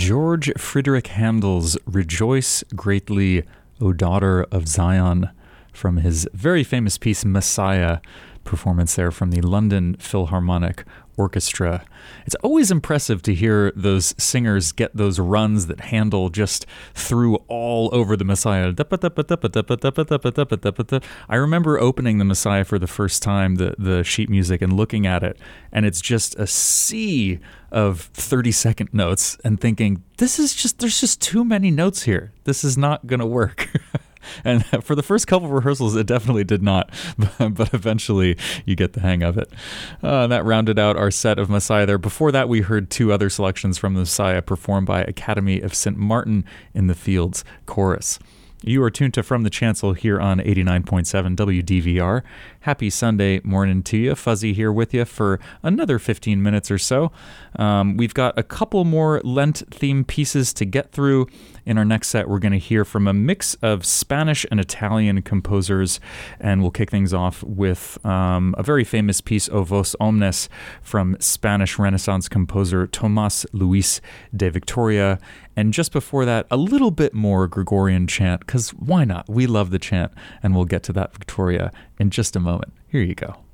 George Friedrich Handel's Rejoice Greatly, O Daughter of Zion, from his very famous piece Messiah, performance there from the London Philharmonic Orchestra. It's always impressive to hear those singers get those runs that Handel just threw all over the Messiah. I remember opening the Messiah for the first time, the sheet music, and looking at it, and it's just a sea of 30-second notes, and thinking, there's just too many notes here. This is not going to work. And for the first couple of rehearsals, it definitely did not, but eventually you get the hang of it. That rounded out our set of Messiah there. Before that, we heard two other selections from the Messiah performed by Academy of St. Martin in the Fields Chorus. You are tuned to From the Chancel here on 89.7 WDVR. Happy Sunday morning to you. Fuzzy here with you for another 15 minutes or so. We've got a couple more Lent-themed pieces to get through. In our next set, we're going to hear from a mix of Spanish and Italian composers, and we'll kick things off with a very famous piece, O Vos Omnes, from Spanish Renaissance composer Tomás Luis de Victoria. And just before that, a little bit more Gregorian chant, because why not? We love the chant, and we'll get to that Victoria in just a moment. Here you go.